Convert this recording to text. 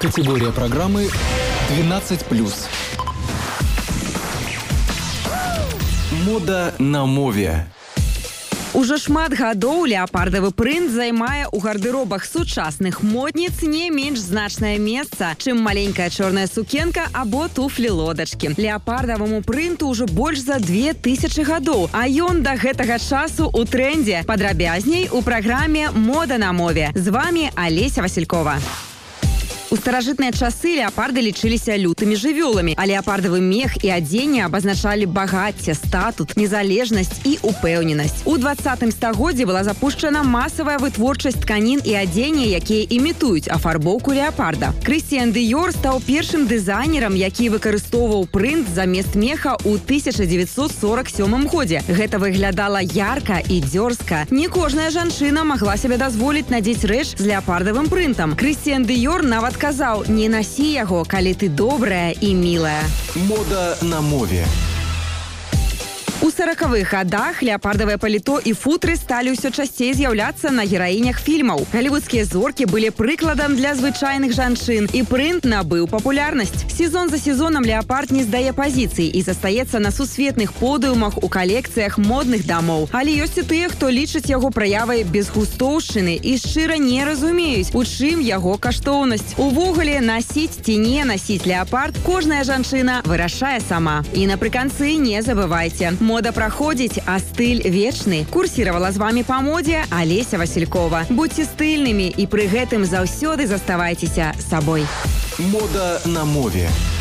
Категория программы 12+. Мода на мове. Ужо шмат гадоў леапардавы прынт займае ў гардэробах сучасных модніц не менш значнае месца, чым маленькая чорная сукенка або туфлі-лодачкі. Леапардаваму прынту ўжо больш за 2000 гадоў, а ён да гэтага часу ў трэндзе. Падрабязней у праграме «Мода на мове». З вами Алеся Василькова. У старажытныя часы леапарды лічыліся лютымі жывёламі, а леапардавы мех і адзенне абазначалі багацце, статут, незалежнасць і упэўненасць. У 20-м стагоддзі была запушчана масавая вытворчасць тканін і адзення, якія імітуюць афарбоўку леапарда. Крысціян Дыёр стаў першым дызайнерам, які выкарыстоўваў прынт замест меха ў 1947 годзе. Гэта выглядала ярка і дзёрзка. Не кожная жанчына магла сабе дазволіць надзець рэч з леапардавым прынтам. Крысціян Дыёр нават казаў: «Не насі яго, калі ты добрая і мілая». Мода на мове. У 40-х годах леапардавае паліто і футры сталі ўсё часцей з'яўляцца на гераінях фільмаў. Галівудскія зоркі былі прыкладам для звычайных жанчын, і прынт набыў папулярнасць. Сезон за сезонам леапард не здае пазіцый і застаецца на сусветных подыумах у калекцыях модных дамоў. Але ёсць і тыя, хто лічыць яго праявай безгустоўшчыны і шчыра не разумеюць, у чым яго каштоўнасць. Увогуле, насіць ці не насіць леапард кожная жанчына вырашае сама. І напрыканцы не забывайце. Мода праходзіць, а стыль вечны. Курсировала з вами па модзе Алеся Василькова. Будьце стыльнымі і пры гэтым заўсёды заставайцеся сабой. Мода на мове.